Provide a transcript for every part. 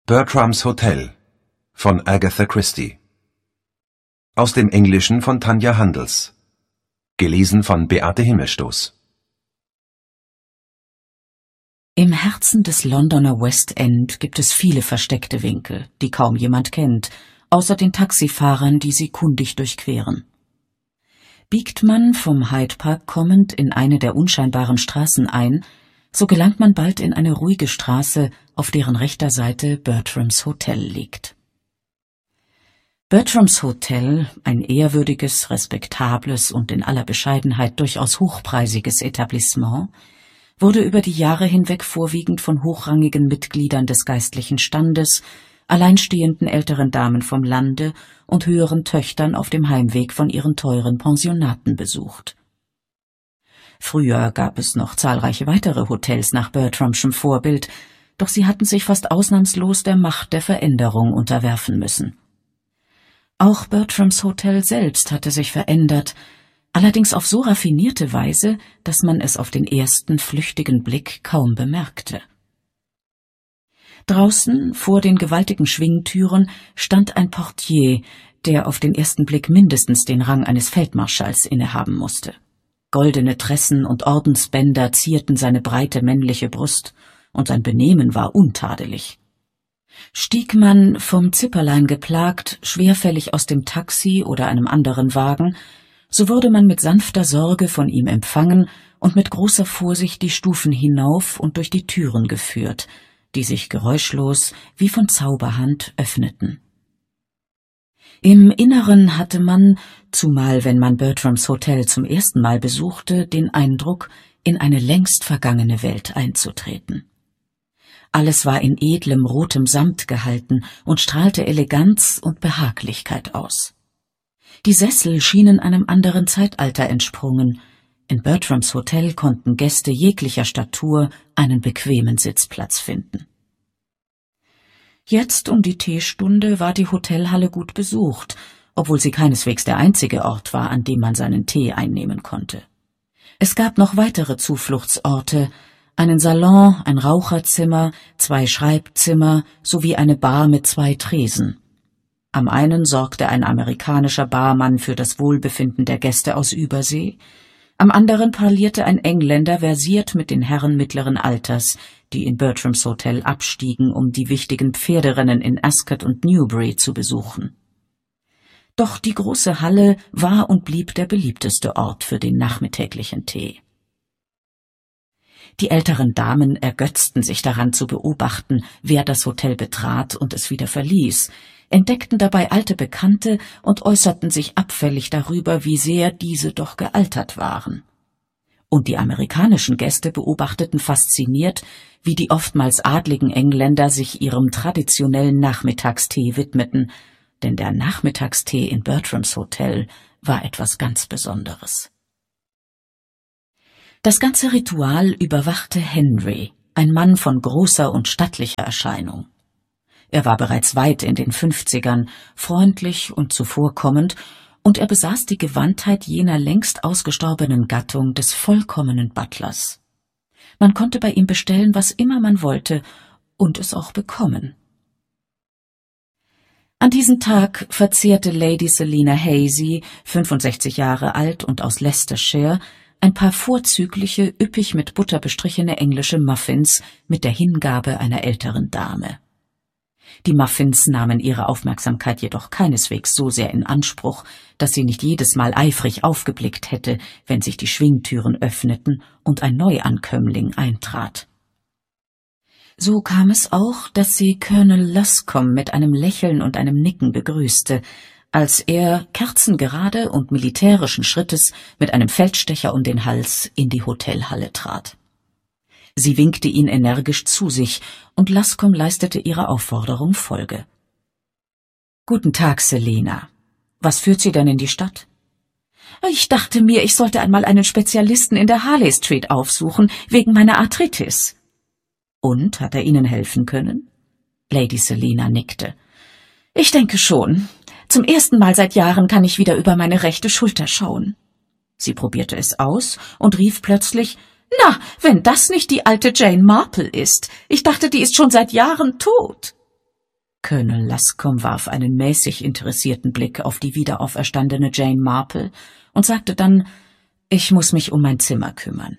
Bertram's Hotel von Agatha Christie. Aus dem Englischen von Tanja Handels. Gelesen von Beate Himmelstoß. Im Herzen des Londoner West End gibt es viele versteckte Winkel, die kaum jemand kennt, außer den Taxifahrern, die sie kundig durchqueren. Biegt man vom Hyde Park kommend in eine der unscheinbaren Straßen ein, so gelangt man bald in eine ruhige Straße, auf deren rechter Seite Bertram's Hotel liegt. Bertram's Hotel, ein ehrwürdiges, respektables und in aller Bescheidenheit durchaus hochpreisiges Etablissement, wurde über die Jahre hinweg vorwiegend von hochrangigen Mitgliedern des geistlichen Standes, alleinstehenden älteren Damen vom Lande und höheren Töchtern auf dem Heimweg von ihren teuren Pensionaten besucht. Früher gab es noch zahlreiche weitere Hotels nach Bertramschem Vorbild, doch sie hatten sich fast ausnahmslos der Macht der Veränderung unterwerfen müssen. Auch Bertram's Hotel selbst hatte sich verändert, allerdings auf so raffinierte Weise, dass man es auf den ersten flüchtigen Blick kaum bemerkte. Draußen, vor den gewaltigen Schwingtüren, stand ein Portier, der auf den ersten Blick mindestens den Rang eines Feldmarschalls innehaben musste. Goldene Tressen und Ordensbänder zierten seine breite männliche Brust, und sein Benehmen war untadelig. Stieg man, vom Zipperlein geplagt, schwerfällig aus dem Taxi oder einem anderen Wagen, so wurde man mit sanfter Sorge von ihm empfangen und mit großer Vorsicht die Stufen hinauf und durch die Türen geführt, die sich geräuschlos wie von Zauberhand öffneten. Im Inneren hatte man, zumal wenn man Bertram's Hotel zum ersten Mal besuchte, den Eindruck, in eine längst vergangene Welt einzutreten. Alles war in edlem rotem Samt gehalten und strahlte Eleganz und Behaglichkeit aus. Die Sessel schienen einem anderen Zeitalter entsprungen. In Bertram's Hotel konnten Gäste jeglicher Statur einen bequemen Sitzplatz finden. Jetzt um die Teestunde war die Hotelhalle gut besucht, obwohl sie keineswegs der einzige Ort war, an dem man seinen Tee einnehmen konnte. Es gab noch weitere Zufluchtsorte, einen Salon, ein Raucherzimmer, 2 Schreibzimmer sowie eine Bar mit 2 Tresen. Am einen sorgte ein amerikanischer Barmann für das Wohlbefinden der Gäste aus Übersee, am anderen parlierte ein Engländer versiert mit den Herren mittleren Alters, die in Bertram's Hotel abstiegen, um die wichtigen Pferderennen in Ascot und Newbury zu besuchen. Doch die große Halle war und blieb der beliebteste Ort für den nachmittäglichen Tee. Die älteren Damen ergötzten sich daran zu beobachten, wer das Hotel betrat und es wieder verließ, entdeckten dabei alte Bekannte und äußerten sich abfällig darüber, wie sehr diese doch gealtert waren. Und die amerikanischen Gäste beobachteten fasziniert, wie die oftmals adligen Engländer sich ihrem traditionellen Nachmittagstee widmeten, denn der Nachmittagstee in Bertram's Hotel war etwas ganz Besonderes. Das ganze Ritual überwachte Henry, ein Mann von großer und stattlicher Erscheinung. Er war bereits weit in den 50ern, freundlich und zuvorkommend, und er besaß die Gewandtheit jener längst ausgestorbenen Gattung des vollkommenen Butlers. Man konnte bei ihm bestellen, was immer man wollte, und es auch bekommen. An diesem Tag verzehrte Lady Selina Hazy, 65 Jahre alt und aus Leicestershire, ein paar vorzügliche, üppig mit Butter bestrichene englische Muffins mit der Hingabe einer älteren Dame. Die Muffins nahmen ihre Aufmerksamkeit jedoch keineswegs so sehr in Anspruch, dass sie nicht jedes Mal eifrig aufgeblickt hätte, wenn sich die Schwingtüren öffneten und ein Neuankömmling eintrat. So kam es auch, dass sie Colonel Luscombe mit einem Lächeln und einem Nicken begrüßte, als er kerzengerade und militärischen Schrittes mit einem Feldstecher um den Hals in die Hotelhalle trat. Sie winkte ihn energisch zu sich, und Luscombe leistete ihrer Aufforderung Folge. »Guten Tag, Selina. Was führt Sie denn in die Stadt?« »Ich dachte mir, ich sollte einmal einen Spezialisten in der Harley Street aufsuchen, wegen meiner Arthritis.« »Und, hat er Ihnen helfen können?« Lady Selina nickte. »Ich denke schon. Zum ersten Mal seit Jahren kann ich wieder über meine rechte Schulter schauen.« Sie probierte es aus und rief plötzlich: »Na, wenn das nicht die alte Jane Marple ist. Ich dachte, die ist schon seit Jahren tot.« Colonel Luscombe warf einen mäßig interessierten Blick auf die wiederauferstandene Jane Marple und sagte dann: »Ich muss mich um mein Zimmer kümmern.«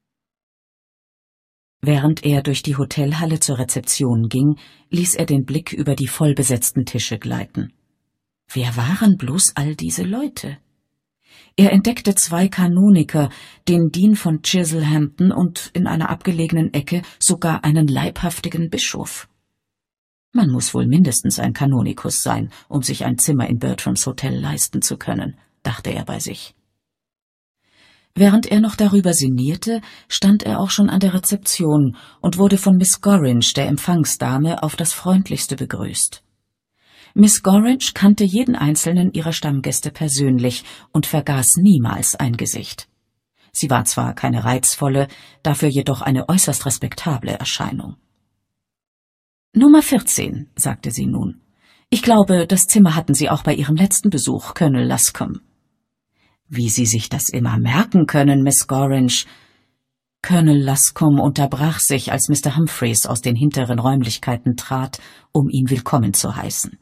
Während er durch die Hotelhalle zur Rezeption ging, ließ er den Blick über die vollbesetzten Tische gleiten. Wer waren bloß all diese Leute? Er entdeckte 2 Kanoniker, den Dean von Chiselhampton und in einer abgelegenen Ecke sogar einen leibhaftigen Bischof. Man muss wohl mindestens ein Kanonikus sein, um sich ein Zimmer in Bertrams Hotel leisten zu können, dachte er bei sich. Während er noch darüber sinnierte, stand er auch schon an der Rezeption und wurde von Miss Gorringe, der Empfangsdame, auf das Freundlichste begrüßt. Miss Gorringe kannte jeden einzelnen ihrer Stammgäste persönlich und vergaß niemals ein Gesicht. Sie war zwar keine reizvolle, dafür jedoch eine äußerst respektable Erscheinung. »Nummer 14«, sagte sie nun. »Ich glaube, das Zimmer hatten Sie auch bei Ihrem letzten Besuch, Colonel Luscombe.« »Wie Sie sich das immer merken können, Miss Gorringe.« Colonel Luscombe unterbrach sich, als Mr. Humphreys aus den hinteren Räumlichkeiten trat, um ihn willkommen zu heißen.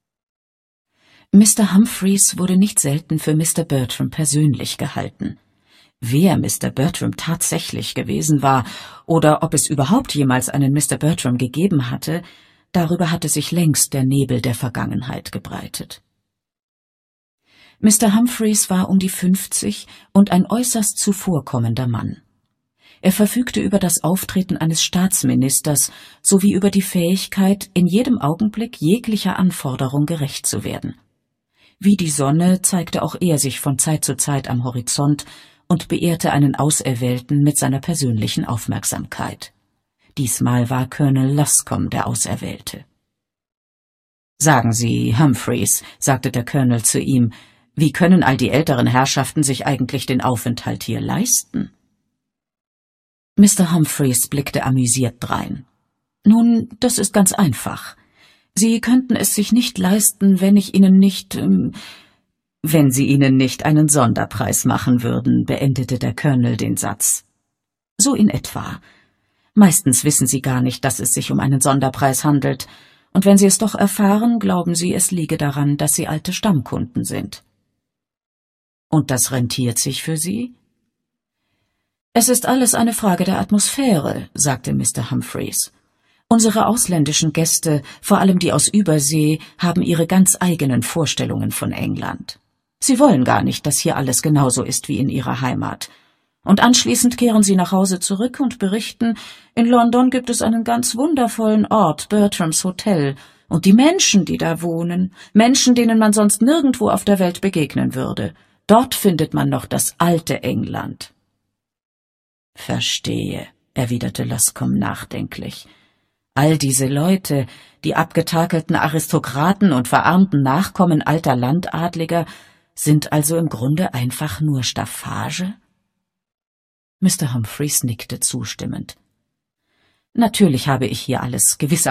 Mr. Humphreys wurde nicht selten für Mr. Bertram persönlich gehalten. Wer Mr. Bertram tatsächlich gewesen war oder ob es überhaupt jemals einen Mr. Bertram gegeben hatte, darüber hatte sich längst der Nebel der Vergangenheit gebreitet. Mr. Humphreys war um die 50 und ein äußerst zuvorkommender Mann. Er verfügte über das Auftreten eines Staatsministers sowie über die Fähigkeit, in jedem Augenblick jeglicher Anforderung gerecht zu werden. Wie die Sonne zeigte auch er sich von Zeit zu Zeit am Horizont und beehrte einen Auserwählten mit seiner persönlichen Aufmerksamkeit. Diesmal war Colonel Luscombe der Auserwählte. »Sagen Sie, Humphreys«, sagte der Colonel zu ihm, »wie können all die älteren Herrschaften sich eigentlich den Aufenthalt hier leisten?« Mr. Humphreys blickte amüsiert drein. »Nun, das ist ganz einfach. Sie könnten es sich nicht leisten, wenn ich Ihnen nicht, wenn Sie ihnen nicht einen Sonderpreis machen würden«, beendete der Colonel den Satz. »So in etwa. Meistens wissen Sie gar nicht, dass es sich um einen Sonderpreis handelt, und wenn Sie es doch erfahren, glauben Sie, es liege daran, dass Sie alte Stammkunden sind.« »Und das rentiert sich für Sie?« »Es ist alles eine Frage der Atmosphäre«, sagte Mr. Humphreys. »Unsere ausländischen Gäste, vor allem die aus Übersee, haben ihre ganz eigenen Vorstellungen von England. Sie wollen gar nicht, dass hier alles genauso ist wie in ihrer Heimat. Und anschließend kehren sie nach Hause zurück und berichten, in London gibt es einen ganz wundervollen Ort, Bertrams Hotel, und die Menschen, die da wohnen, Menschen, denen man sonst nirgendwo auf der Welt begegnen würde. Dort findet man noch das alte England.« »Verstehe«, erwiderte Luscombe nachdenklich. »All diese Leute, die abgetakelten Aristokraten und verarmten Nachkommen alter Landadliger, sind also im Grunde einfach nur Staffage?« Mr. Humphreys nickte zustimmend. »Natürlich habe ich hier alles gewissermaßen